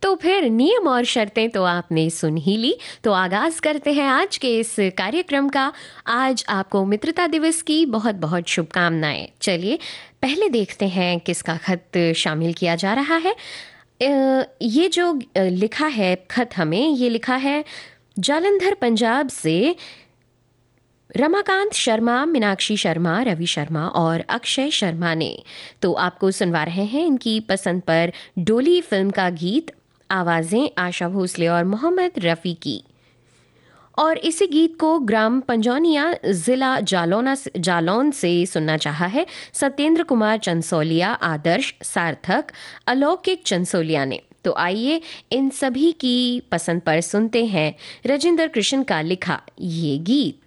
तो फिर नियम और शर्तें तो आपने सुन ही ली, तो आगाज करते हैं आज के इस कार्यक्रम का। आज आपको मित्रता दिवस की बहुत बहुत शुभकामनाएं। चलिए पहले देखते हैं किसका खत शामिल किया जा रहा है। ये जो लिखा है खत, हमें ये लिखा है जालंधर पंजाब से रमाकांत शर्मा, मीनाक्षी शर्मा, रवि शर्मा और अक्षय शर्मा ने। तो आपको सुनवा रहे हैं इनकी पसंद पर डोली फिल्म का गीत, आवाज़ें आशा भोसले और मोहम्मद रफ़ी की। और इसी गीत को ग्राम पंजौनिया, जिला जालौन से सुनना चाहा है सत्येंद्र कुमार चंसोलिया, आदर्श, सार्थक, अलौकिक चंसोलिया ने। तो आइए इन सभी की पसंद पर सुनते हैं राजेंद्र कृष्ण का लिखा ये गीत।